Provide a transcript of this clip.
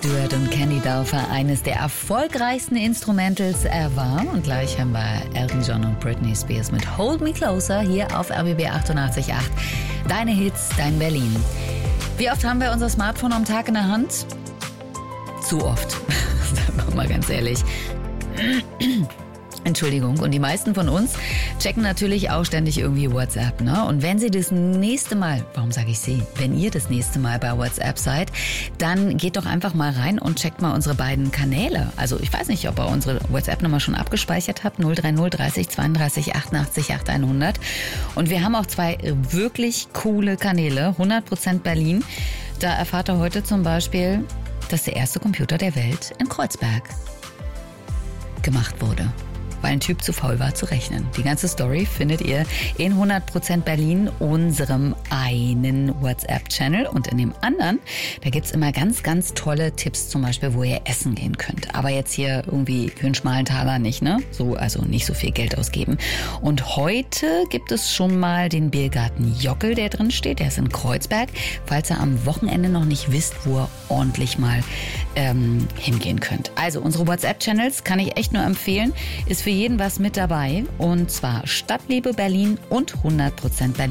Stewart und Candy Dulfer eines der erfolgreichsten Instrumentals ever. Und gleich haben wir Elton John und Britney Spears mit Hold Me Closer hier auf RBB 88.8. Deine Hits, dein Berlin. Wie oft haben wir unser Smartphone am Tag in der Hand? Zu oft, sagen wir mal ganz ehrlich. Entschuldigung. Und die meisten von uns checken natürlich auch ständig irgendwie WhatsApp, ne? Und wenn Sie das nächste Mal, warum sage ich Sie? Wenn ihr das nächste Mal bei WhatsApp seid, dann geht doch einfach mal rein und checkt mal unsere beiden Kanäle. Also ich weiß nicht, ob ihr unsere WhatsApp-Nummer schon abgespeichert habt. 030 30 32 88 8100. Und wir haben auch zwei wirklich coole Kanäle. 100% Berlin. Da erfahrt ihr heute zum Beispiel, dass der erste Computer der Welt in Kreuzberg gemacht wurde, weil ein Typ zu faul war zu rechnen. Die ganze Story findet ihr in 100% Berlin, unserem einen WhatsApp-Channel. Und in dem anderen, da gibt's immer ganz, ganz tolle Tipps, zum Beispiel, wo ihr essen gehen könnt. Aber jetzt hier irgendwie für einen schmalen Taler nicht, ne? So, also nicht so viel Geld ausgeben. Und heute gibt es schon mal den Biergarten Jockel, der drin steht. Der ist in Kreuzberg. Falls ihr am Wochenende noch nicht wisst, wo ihr ordentlich mal hingehen könnt. Also unsere WhatsApp-Channels kann ich echt nur empfehlen. Ist für jeden was mit dabei. Und zwar Stadtliebe Berlin und 100% Berlin.